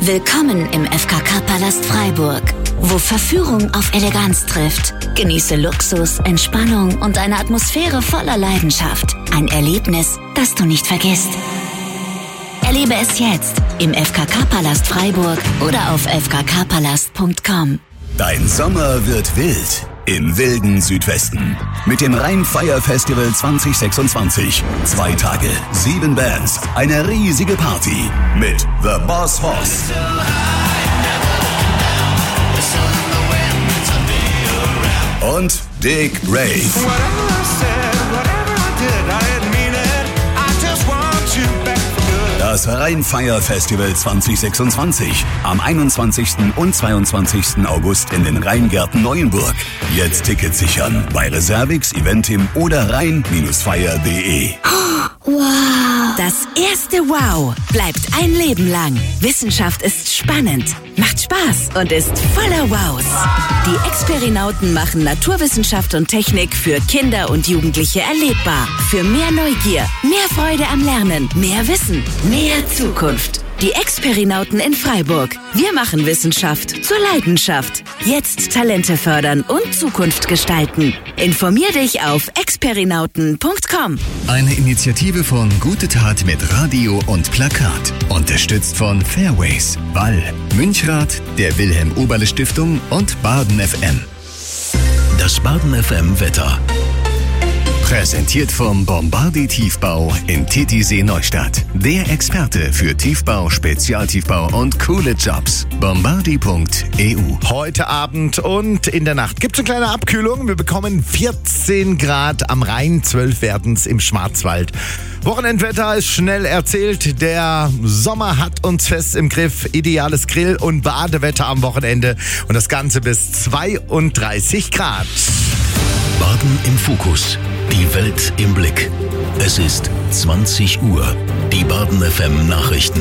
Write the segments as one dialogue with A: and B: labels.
A: Willkommen im FKK-Palast Freiburg, wo Verführung auf Eleganz trifft. Genieße Luxus, Entspannung und eine Atmosphäre voller Leidenschaft. Ein Erlebnis, das du nicht vergisst. Erlebe es jetzt im FKK-Palast Freiburg oder auf fkkpalast.com.
B: Dein Sommer wird wild im wilden Südwesten. Mit dem Rhein-Fire Festival 2026. 2 Tage, 7 Bands, eine riesige Party mit The Boss Hoss und Dick Ray. Das Rhein-Fire Festival 2026 am 21. und 22. August in den Rheingärten Neuenburg. Jetzt Tickets sichern bei Reservix, Eventim oder rhein-fire.de.
A: Wow!
C: Das erste Wow bleibt ein Leben lang. Wissenschaft ist spannend, macht Spaß und ist voller Wows. Die Experinauten machen Naturwissenschaft und Technik für Kinder und Jugendliche erlebbar. Für mehr Neugier, mehr Freude am Lernen, mehr Wissen, mehr Zukunft. Die Experinauten in Freiburg. Wir machen Wissenschaft zur Leidenschaft. Jetzt Talente fördern und Zukunft gestalten. Informier dich auf experinauten.com.
D: Eine Initiative von Gute Tat mit Radio und Plakat. Unterstützt von Fairways, Wall, Münchrath, der Wilhelm-Oberle-Stiftung und Baden FM.
B: Das Baden FM Wetter.
D: Präsentiert vom Bombardi Tiefbau in Titisee Neustadt. Der Experte für Tiefbau, Spezialtiefbau und coole Jobs. Bombardi.eu.
E: Heute Abend und in der Nacht gibt es eine kleine Abkühlung. Wir bekommen 14 Grad am Rhein, 12 werden's im Schwarzwald. Wochenendwetter ist schnell erzählt. Der Sommer hat uns fest im Griff. Ideales Grill- und Badewetter am Wochenende. Und das Ganze bis 32 Grad.
B: Baden im Fokus. Die Welt im Blick. Es ist 20 Uhr. Die Baden FM Nachrichten.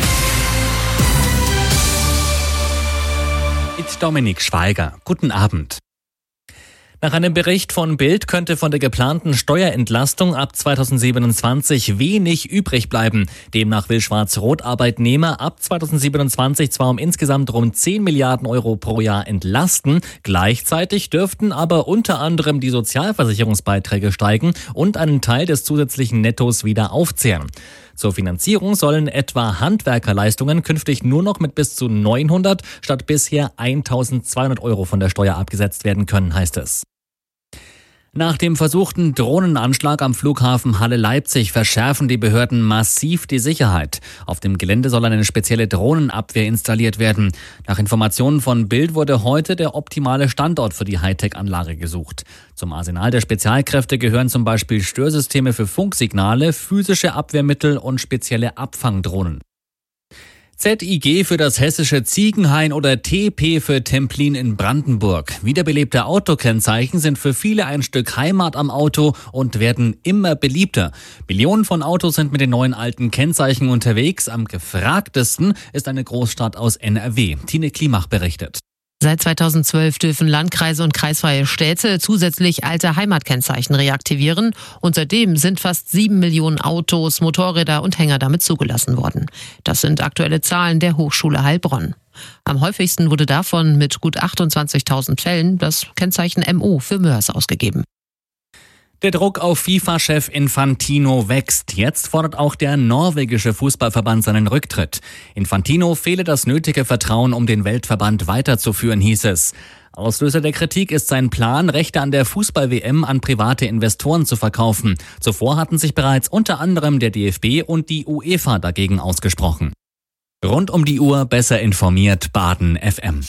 F: Mit Dominik Schweiger. Guten Abend. Nach einem Bericht von Bild könnte von der geplanten Steuerentlastung ab 2027 wenig übrig bleiben. Demnach will Schwarz-Rot Arbeitnehmer ab 2027 zwar um insgesamt rund 10 Milliarden Euro pro Jahr entlasten, gleichzeitig dürften aber unter anderem die Sozialversicherungsbeiträge steigen und einen Teil des zusätzlichen Nettos wieder aufzehren. Zur Finanzierung sollen etwa Handwerkerleistungen künftig nur noch mit bis zu 900 statt bisher 1.200 Euro von der Steuer abgesetzt werden können, heißt es. Nach dem versuchten Drohnenanschlag am Flughafen Halle-Leipzig verschärfen die Behörden massiv die Sicherheit. Auf dem Gelände soll eine spezielle Drohnenabwehr installiert werden. Nach Informationen von Bild wurde heute der optimale Standort für die Hightech-Anlage gesucht. Zum Arsenal der Spezialkräfte gehören zum Beispiel Störsysteme für Funksignale, physische Abwehrmittel und spezielle Abfangdrohnen. ZIG für das hessische Ziegenhain oder TP für Templin in Brandenburg. Wiederbelebte Autokennzeichen sind für viele ein Stück Heimat am Auto und werden immer beliebter. Millionen von Autos sind mit den neuen alten Kennzeichen unterwegs. Am gefragtesten ist eine Großstadt aus NRW. Tine Klimach berichtet.
G: Seit 2012 dürfen Landkreise und kreisfreie Städte zusätzlich alte Heimatkennzeichen reaktivieren. Und seitdem sind fast 7 Millionen Autos, Motorräder und Hänger damit zugelassen worden. Das sind aktuelle Zahlen der Hochschule Heilbronn. Am häufigsten wurde davon mit gut 28.000 Fällen das Kennzeichen MO für Mörs ausgegeben.
F: Der Druck auf FIFA-Chef Infantino wächst. Jetzt fordert auch der norwegische Fußballverband seinen Rücktritt. Infantino fehle das nötige Vertrauen, um den Weltverband weiterzuführen, hieß es. Auslöser der Kritik ist sein Plan, Rechte an der Fußball-WM an private Investoren zu verkaufen. Zuvor hatten sich bereits unter anderem der DFB und die UEFA dagegen ausgesprochen. Rund um die Uhr besser informiert, Baden FM.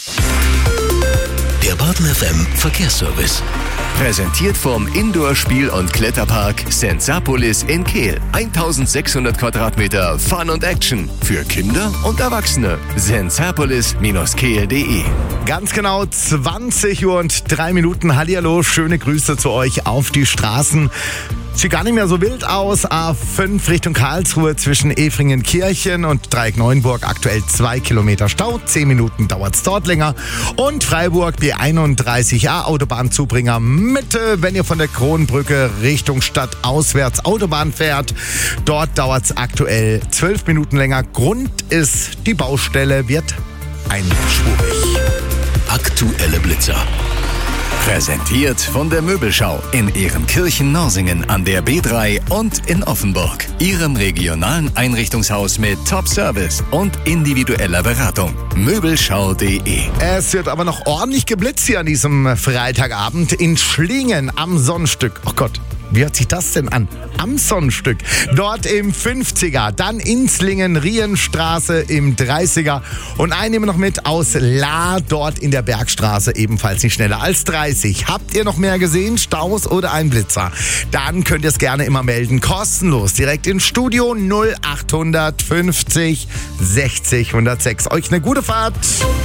B: Der Baden FM Verkehrsservice.
D: Präsentiert vom Indoor-Spiel- und Kletterpark Sensapolis in Kehl. 1600 Quadratmeter Fun und Action für Kinder und Erwachsene. sensapolis-kehl.de.
E: Ganz genau 20 Uhr und 3 Minuten. Hallihallo, schöne Grüße zu euch auf die Straßen. Sieht gar nicht mehr so wild aus. A5 Richtung Karlsruhe zwischen Efringen-Kirchen und Dreieck-Neuenburg. Aktuell 2 Kilometer Stau. 10 Minuten dauert es dort länger. Und Freiburg B31A Autobahnzubringer Mitte, wenn ihr von der Kronbrücke Richtung Stadt auswärts Autobahn fährt. Dort dauert es aktuell 12 Minuten länger. Grund ist, die Baustelle wird einspurig.
B: Aktuelle Blitzer.
D: Präsentiert von der Möbelschau in Ehrenkirchen-Norsingen an der B3 und in Offenburg. Ihrem regionalen Einrichtungshaus mit Top-Service und individueller Beratung. Möbelschau.de.
E: Es wird aber noch ordentlich geblitzt hier an diesem Freitagabend in Schlingen am Sonnenstück. Oh Gott. Wie hört sich das denn an? Am Sonnenstück. Dort im 50er, dann Inslingen, Rienstraße im 30er und einen nehmen wir noch mit aus La, dort in der Bergstraße, ebenfalls nicht schneller als 30. Habt ihr noch mehr gesehen? Staus oder ein Blitzer? Dann könnt ihr es gerne immer melden. Kostenlos. Direkt ins Studio 0800 50 60 106. Euch eine gute Fahrt.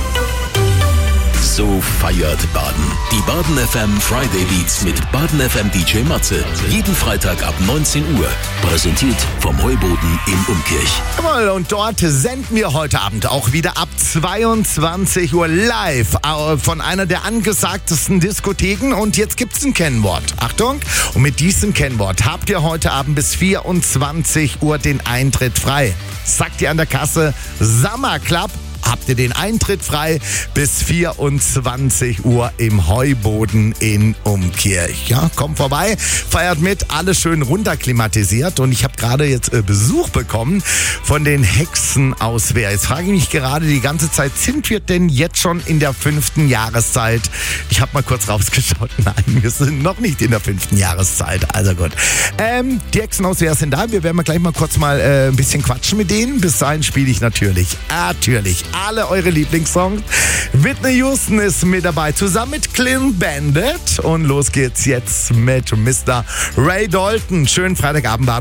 B: So feiert Baden. Die Baden FM Friday Beats mit Baden FM DJ Matze. Jeden Freitag ab 19 Uhr. Präsentiert vom Heuboden in Umkirch.
E: Jawohl, und dort senden wir heute Abend auch wieder ab 22 Uhr live von einer der angesagtesten Diskotheken. Und jetzt gibt's ein Kennwort. Achtung! Und mit diesem Kennwort habt ihr heute Abend bis 24 Uhr den Eintritt frei. Sagt ihr an der Kasse Summer Club, habt ihr den Eintritt frei bis 24 Uhr im Heuboden in Umkirch. Ja, kommt vorbei, feiert mit, alles schön runterklimatisiert. Und ich habe gerade jetzt Besuch bekommen von den Hexen aus Wehr. Jetzt frage ich mich gerade die ganze Zeit, sind wir denn jetzt schon in der 5. Jahreszeit? Ich habe mal kurz rausgeschaut. Nein, wir sind noch nicht in der 5. Jahreszeit. Also gut. Die Hexen aus Wehr sind da. Wir werden gleich mal kurz ein bisschen quatschen mit denen. Bis dahin spiele ich natürlich alle eure Lieblingssongs. Whitney Houston ist mit dabei, zusammen mit Clean Bandit. Und los geht's jetzt mit Mr. Ray Dalton. Schönen Freitagabend.